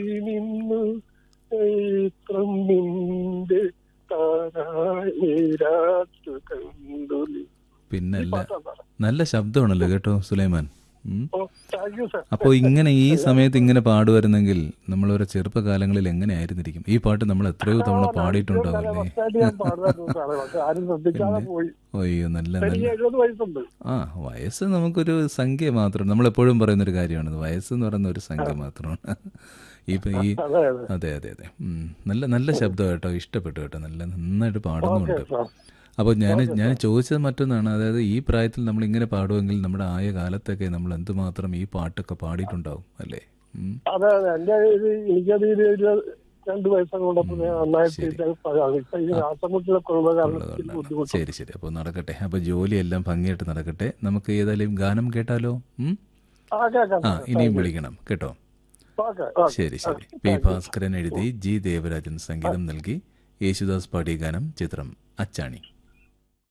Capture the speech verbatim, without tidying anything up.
നിന്നു ചൈത്രം നിന്റെ താരാട്ടു കണ്ടു. പിന്നല്ല, നല്ല ശബ്ദമാണല്ലോ കേട്ടോ സുലൈമാൻ. Thank you sir. അപ്പോൾ ഇങ്ങനെ ഈ സമയത്ത് ഇങ്ങനെ പാടുവരുന്നെങ്കിൽ നമ്മളൊരു ചെറുപ്പകാലങ്ങളിൽ എങ്ങനെയായിരുന്നിരിക്കും? ഈ പാട്ട് നമ്മൾ എത്രയോ തവണ പാടിയിട്ടുണ്ടാവില്ലേ? ആരും ശ്രദ്ധിക്കാതെ പോയി. അയ്യോ, നല്ല എനിക്ക് നല്ല എഴുപത് വയസ്സുണ്ട്. ആ വയസ്സ് നമുക്കൊരു സംഖ്യ മാത്രമാണ്. നമ്മളെപ്പോഴും പറയുന്നൊരു കാര്യമാണ്, വയസ്സ് എന്ന് പറയുന്ന ഒരു സംഖ്യ മാത്രമാണ്. ഇപ്പൊ ഈ അതെ അതെ അതെ അതെ അതെ ഉം. നല്ല നല്ല ശബ്ദം കേട്ടോ, ഇഷ്ടപ്പെട്ടു കേട്ടോ, നല്ല നന്നായിട്ട് പാടുന്നുണ്ട്. സാർ. അപ്പോൾ ഞാൻ ഞാൻ ചോദിച്ചത് മറ്റൊന്നാണ്, അതായത് ഈ പ്രായത്തിൽ നമ്മൾ ഇങ്ങനെ പാടുമെങ്കിൽ നമ്മുടെ ആയ കാലത്തൊക്കെ നമ്മൾ എന്തുമാത്രം ഈ പാട്ടൊക്കെ പാടിയിട്ടുണ്ടാവും അല്ലേ? ഉം. അതെ അതെ എന്റെ ഇത് എനിക്കത് ഇത് ഒരു രണ്ട് വയസ്സൊക്കെ കൊണ്ടപ്പോ നന്നായിട്ട് ഇപ്പൊ ഈ ശ്വാസമുട്ടിലൊക്കെ ഉള്ള കാരണം ഇച്ചിരി ബുദ്ധിമുട്ട്. ശരി ശരി, അപ്പോൾ നടക്കട്ടെ. അപ്പോൾ ജോലിയെല്ലാം ഭംഗിയായിട്ട് നടക്കട്ടെ. നമുക്ക് ഏതായാലും ഗാനം കേട്ടാലോ? ഉം. ആ കേൾക്കാം. ആ ഇനിയും വിളിക്കണം കേട്ടോ. ഓക്കെ ശരി ശരി. പി ഭാസ്കരൻ എഴുതി ജി ദേവരാജൻ സംഗീതം നൽകി യേശുദാസ് പാടിയ ഗാനം, ചിത്രം അച്ചാണി.